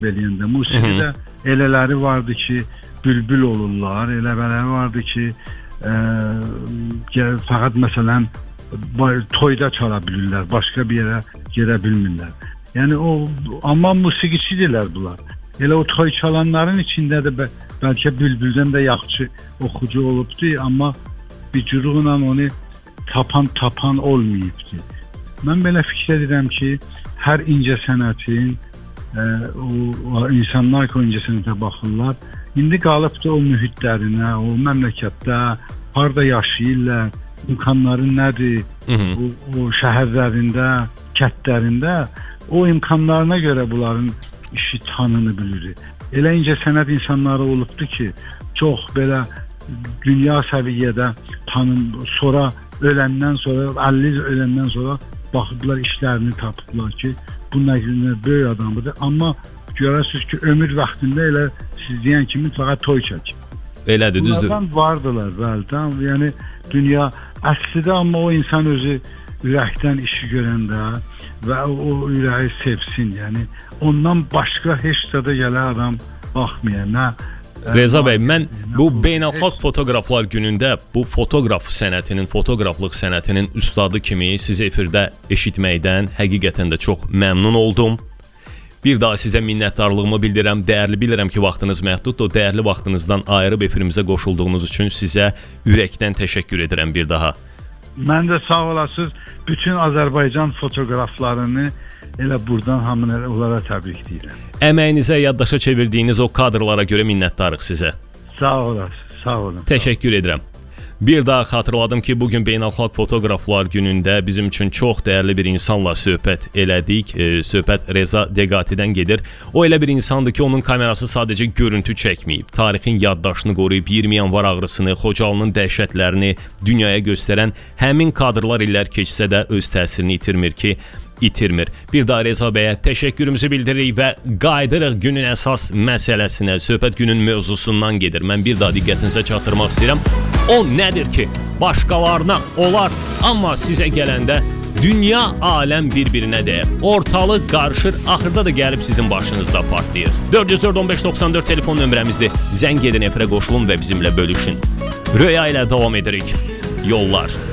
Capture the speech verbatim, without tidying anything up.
eləyəndə. Musiqidə elələri vardı ki, bülbül olurlar, elələri vardı ki, ə, fəqət məsələn toyda çala bilirlər, başqa bir yerə gedə bilmirlər. Yəni o, amma musiqiçidirlər bunlar. Elə o toy çalanların içində də bə, bəlkə bülbüldən də yaxşı oxucu olubdu, amma bir cürüqlə onu tapan tapan olmayıbdı. Mən belə fikir edirəm ki, hər incə sənətin ə, o, o insanlar ki, o incə sənətə baxırlar, indi qalıbdı o mühitlərinə, o məmləkətdə, harada yaşayırlar, imkanları nədir, o, o şəhərlərində, kətlərində, o imkanlarına görə bunların işi tanını bilir. Elə incə sənət insanları olubdu ki, çox belə dünya səviyyədə tanın, sonra öləndən sonra, əlli öləndən sonra baxıblar, işlərini tapıblar ki, bu nə günlər böyük adamıdır. Amma görərsiniz ki, ömür vaxtında elə siz deyən kimi fəqət toy çəkir. Elədir, düzdür. Bunlardan vardılar, bəli. Yəni, dünya əslidə, amma o insan özü ürəkdən işi görəndə və o ürəyi sevsin. Yəni, ondan başqa heç də gələ adam baxmayan. Nə Reza bəy, mən bu beynəlxalq fotoqraflar günündə bu fotoqraf sənətinin, fotoqraflıq sənətinin ustadı kimi sizi efirdə eşitməkdən həqiqətən də çox məmnun oldum. Bir daha sizə minnətdarlığımı bildirirəm. Dəyərli bilirəm ki, vaxtınız məhduddur. Dəyərli vaxtınızdan ayırıb efirimizə qoşulduğunuz üçün sizə ürəkdən təşəkkür edirəm bir daha. Mən də sağ olasınız. Bütün Azərbaycan fotoqraflarını elə buradan hamılara onlara təbrik edirəm. Əməyinizə yaddaşa çevirdiyiniz o kadrlara görə minnətdarıq sizə. Sağ olasınız, sağ olun. Təşəkkür edirəm. Bir daha xatırladım ki, bugün Beynəlxalq Fotoqraflar günündə bizim üçün çox dəyərli bir insanla söhbət elədik. E, söhbət Reza Deqatidən gedir. O elə bir insandır ki, onun kamerası sadəcə görüntü çəkməyib. Tarixin yaddaşını qoruyub, iyirmi yanvar ağrısını, Xocalının dəhşətlərini dünyaya göstərən həmin kadrlar illər keçsə də öz təsirini itirmir ki, itirmir. Bir daha Reza bəyə təşəkkürümüzü bildiririk və qayıdırıq günün əsas məsələsinə. Söhbət günün mövzusundan gedir. Mən bir daha diqqətinizə çatdırmaq istəyirəm. O nədir ki, başqalarına olar, amma sizə gələndə dünya, aləm bir-birinə dəyər. Ortalıq qarışır, axırda da gəlib sizin başınızda partlayır. dörd yüz dörd on beş doxsan dörd telefon nömrəmizdir. Zəng edin, efirə qoşulun və bizimlə bölüşün. Röya ilə davam edirik. Yollar.